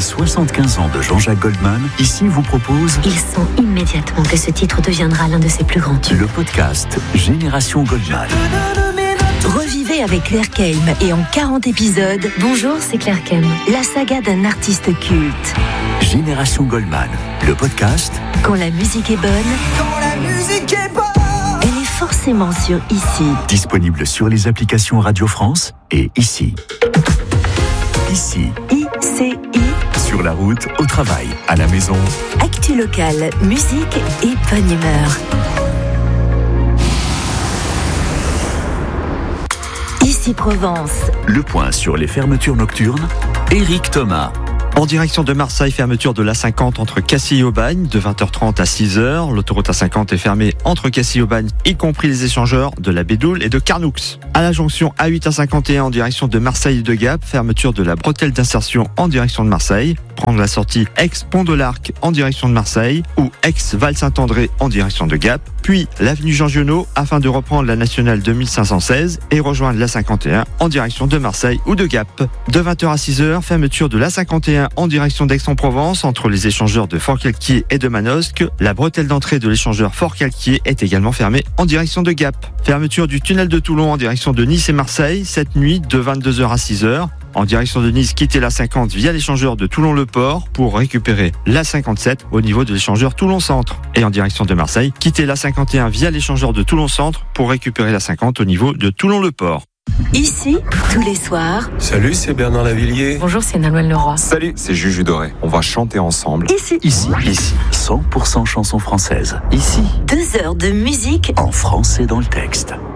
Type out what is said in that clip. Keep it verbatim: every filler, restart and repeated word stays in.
soixante-quinze ans de Jean-Jacques Goldman, ici vous propose... Il sent immédiatement que ce titre deviendra l'un de ses plus grands tubes. Le podcast Génération Goldman. Revivez avec Claire Keim et en quarante épisodes. Bonjour, c'est Claire Keim. La saga d'un artiste culte. Génération Goldman, le podcast. Quand la musique est bonne. Quand la musique est bonne. Elle est forcément sur Ici. Disponible sur les applications Radio France et Ici. Ici. I C I. Sur la route, au travail, à la maison. Actu locale, musique et bonne humeur. Ici Provence. Le point sur les fermetures nocturnes. Éric Thomas. En direction de Marseille, fermeture de l'A cinquante entre Cassis et Aubagne de vingt heures trente à six heures. L'autoroute A cinquante est fermée entre Cassis et Aubagne, y compris les échangeurs de la Bédoule et de Carnoux. À la jonction A huit A cinquante et un en direction de Marseille et de Gap, fermeture de la bretelle d'insertion en direction de Marseille. Prendre la sortie ex-Pont de l'Arc en direction de Marseille ou ex-Val-Saint-André en direction de Gap. Puis l'avenue Jean Giono afin de reprendre la nationale deux mille cinq cent seize et rejoindre l'A cinquante et un en direction de Marseille ou de Gap. De vingt heures à six heures, fermeture de l'A cinquante et un en direction d'Aix-en-Provence entre les échangeurs de Fort-Calquier et de Manosque. La bretelle d'entrée de l'échangeur Fort-Calquier est également fermée en direction de Gap. Fermeture du tunnel de Toulon en direction de Nice et Marseille cette nuit de vingt-deux heures à six heures. En direction de Nice, quittez l'A cinquante via l'échangeur de Toulon-le-Port pour récupérer l'A cinquante-sept au niveau de l'échangeur Toulon-Centre. Et en direction de Marseille, quittez l'A cinquante et un via l'échangeur de Toulon-Centre pour récupérer l'A cinquante au niveau de Toulon-le-Port. Ici, tous les soirs. Salut, c'est Bernard Lavillier. Bonjour, c'est Nolwenn Leroy. Salut, c'est Juju Doré. On va chanter ensemble. Ici. Ici. Ici. cent pour cent chansons françaises. Ici. Deux heures de musique en français dans le texte.